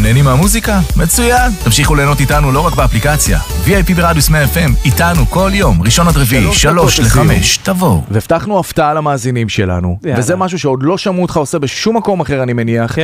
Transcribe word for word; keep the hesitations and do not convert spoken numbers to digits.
נהנים מהמוזיקה? מצוין! תמשיכו ליהנות איתנו לא רק באפליקציה. וי איי פי ברדיוס מאה אף אם, איתנו כל יום, ראשון עד רביעי, שלוש לחמש, תבואו. והבטחנו הפתעה למאזינים שלנו, וזה משהו שעוד לא שמעו אותך עושה בשום מקום אחר, אני מניח.